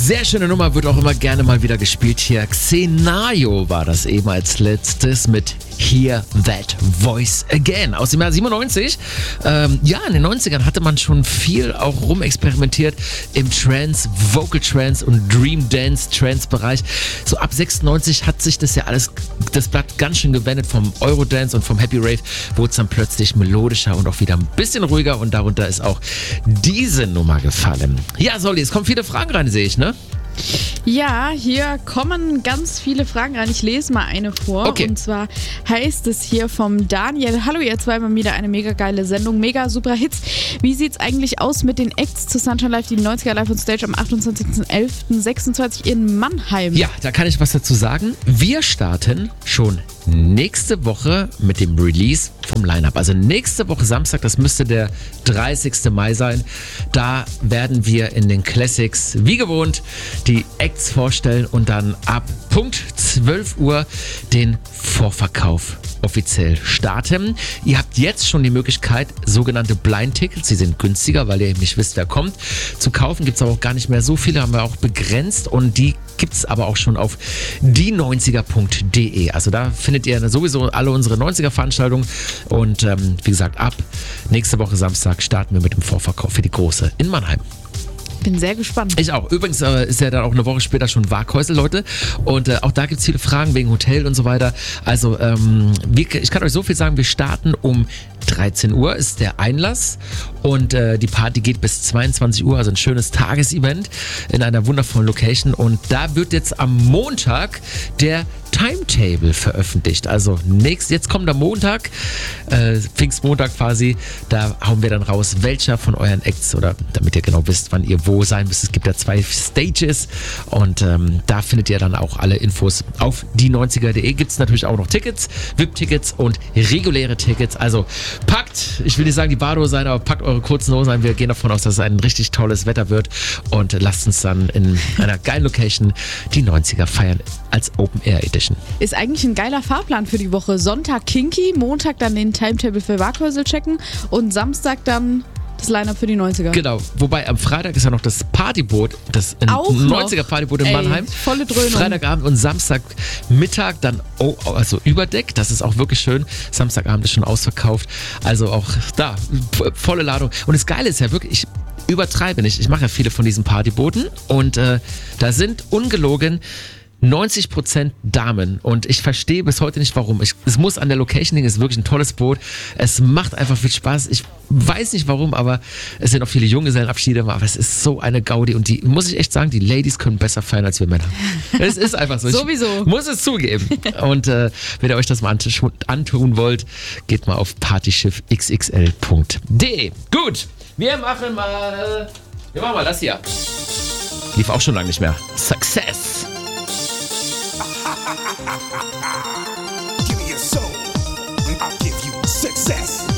Sehr schöne Nummer, wird auch immer gerne mal wieder gespielt hier. Xenayo war das eben als letztes mit Hear That Voice Again aus dem Jahr 97. In den 90ern hatte man schon viel auch rumexperimentiert im Trance, Vocal Trance und Dream Dance Trance Bereich. So ab 96 hat sich das ja alles, das Blatt ganz schön gewendet vom Eurodance und vom Happy Rave, wurde es dann plötzlich melodischer und auch wieder ein bisschen ruhiger und darunter ist auch diese Nummer gefallen. Ja, Solly, es kommen viele Fragen rein, sehe ich, ne? Ja, hier kommen ganz viele Fragen rein. Ich lese mal eine vor. Okay. Und zwar heißt es hier vom Daniel: Hallo ihr zwei, mal wieder eine mega geile Sendung, mega super Hits. Wie sieht's eigentlich aus mit den Acts zu Sunshine Live, die 90er Live on Stage am 28.11.26 in Mannheim? Ja, da kann ich was dazu sagen. Wir starten schon nächste Woche mit dem Release vom Line-Up. Also nächste Woche Samstag, das müsste der 30. Mai sein. Da werden wir in den Classics, wie gewohnt, die Acts vorstellen und dann ab Punkt 12 Uhr den Vorverkauf offiziell starten. Ihr habt jetzt schon die Möglichkeit, sogenannte Blind-Tickets, die sind günstiger, weil ihr eben nicht wisst, wer kommt, zu kaufen. Gibt es aber auch gar nicht mehr so viele, haben wir auch begrenzt und die gibt es aber auch schon auf die90er.de. Also da findet ihr sowieso alle unsere 90er-Veranstaltungen und wie gesagt, ab nächste Woche Samstag starten wir mit dem Vorverkauf für die Große in Mannheim. Bin sehr gespannt. Ich auch. Übrigens ist ja dann auch eine Woche später schon Waghäusel, Leute. Und auch da gibt es viele Fragen wegen Hotel und so weiter. Also ich kann euch so viel sagen, wir starten um 13 Uhr ist der Einlass und die Party geht bis 22 Uhr, also ein schönes Tagesevent in einer wundervollen Location. Und da wird jetzt am Montag der Timetable veröffentlicht. Also jetzt kommt der Montag, Pfingstmontag quasi, da hauen wir dann raus, welcher von euren Acts, oder damit ihr genau wisst, wann ihr wo sein müsst. Es gibt ja 2 Stages und da findet ihr dann auch alle Infos auf die90er.de. Gibt es natürlich auch noch Tickets, VIP-Tickets und reguläre Tickets. Also packt, ich will nicht sagen die Badehose ein, aber packt eure kurzen Hosen ein. Wir gehen davon aus, dass es ein richtig tolles Wetter wird und lasst uns dann in einer geilen Location die 90er feiern als Open-Air-Edition. Ist eigentlich ein geiler Fahrplan für die Woche. Sonntag Kinky, Montag dann den Timetable für Waghäusel checken und Samstag dann das Line-Up für die 90er. Genau, wobei am Freitag ist ja noch das Partyboot, das 90er Partyboot in Mannheim. Volle Dröhnung. Freitagabend und Samstagmittag dann also Überdeck, das ist auch wirklich schön. Samstagabend ist schon ausverkauft, also auch da volle Ladung. Und das Geile ist ja wirklich, ich übertreibe nicht, ich mache ja viele von diesen Partybooten und da sind ungelogen 90% Damen und ich verstehe bis heute nicht warum. Es muss an der Location liegen, es ist wirklich ein tolles Boot. Es macht einfach viel Spaß. Ich weiß nicht warum, aber es sind auch viele Junggesellenabschiede, aber es ist so eine Gaudi und die, muss ich echt sagen, die Ladies können besser feiern als wir Männer. Es ist einfach so. Sowieso. Ich muss es zugeben. Und wenn ihr euch das mal antun wollt, geht mal auf partyschiffxxl.de. Gut, wir machen mal das hier. Lief auch schon lange nicht mehr. Success. Give me your soul, I'll give you success.